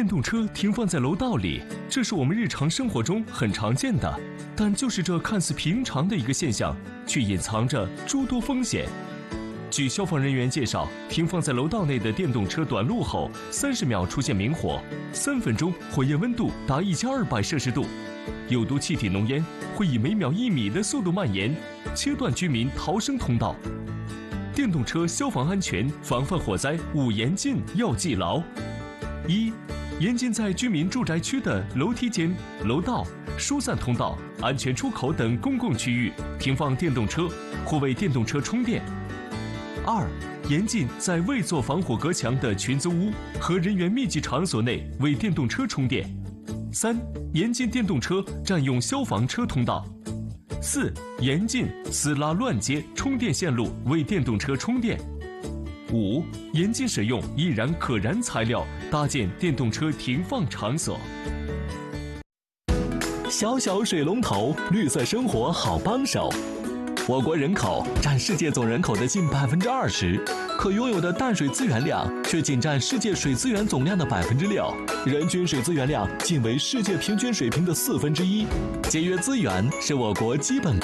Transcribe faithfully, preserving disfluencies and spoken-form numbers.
电动车停放在楼道里，这是我们日常生活中很常见的，但就是这看似平常的一个现象，却隐藏着诸多风险。据消防人员介绍，停放在楼道内的电动车短路后，三十秒出现明火，三分钟火焰温度达一千二百摄氏度，有毒气体浓烟会以每秒一米的速度蔓延，切断居民逃生通道。电动车消防安全防范火灾五严禁要记牢：一、严禁在居民住宅区的楼梯间、楼道、疏散通道、安全出口等公共区域停放电动车或为电动车充电。二、严禁在未做防火隔墙的群租屋和人员密集场所内为电动车充电。三、严禁电动车占用消防车通道。四、严禁私拉乱接充电线路为电动车充电。五、严禁使用易燃可燃材料搭建电动车停放场所。 小小水龙头，绿色生活好帮手。我国人口占世界总人口的近百分之二十，可拥有的淡水资源量却仅占世界水资源总量的百分之六，人均水资源量仅为世界平均水平的四分之一。节约资源是我国基本